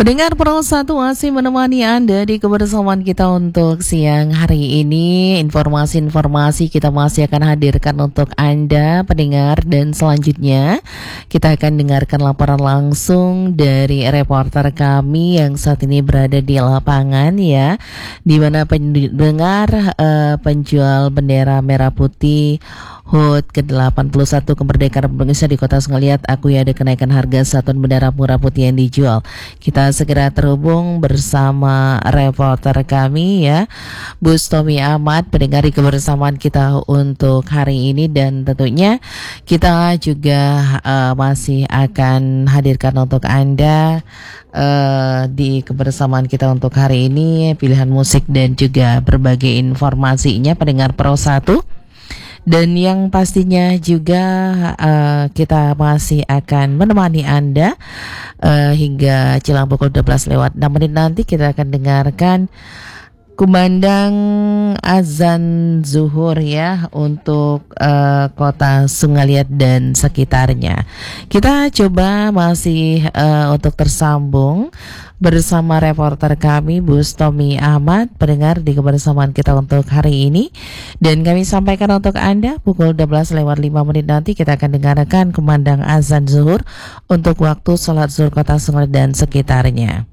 Pendengar Pro 1 masih menemani Anda di kebersamaan kita untuk siang hari ini. Informasi-informasi kita masih akan hadirkan untuk Anda pendengar, dan selanjutnya kita akan dengarkan laporan langsung dari reporter kami yang saat ini berada di lapangan ya, di mana pendengar penjual bendera merah putih HUT ke-81 kemerdekaan Republik Indonesia di Kota Sengeliat akui ada kenaikan harga satuan bendera merah putih yang dijual. Kita segera terhubung bersama reporter kami ya, Bustomi Ahmad, pendengar di kebersamaan kita untuk hari ini, dan tentunya kita juga masih akan hadirkan untuk Anda di kebersamaan kita untuk hari ini pilihan musik dan juga berbagai informasinya pendengar Pro 1. Dan yang pastinya juga kita masih akan menemani Anda hingga jelang pukul 12:06 nanti. Kita akan dengarkan kumandang azan zuhur ya untuk Kota Sengeliat dan sekitarnya. Kita coba masih untuk tersambung bersama reporter kami Bustomi Ahmad, pendengar di kebersamaan kita untuk hari ini, dan kami sampaikan untuk Anda pukul 12:05 nanti kita akan dengarkan kumandang azan zuhur untuk waktu sholat zuhur Kota Sengeliat dan sekitarnya.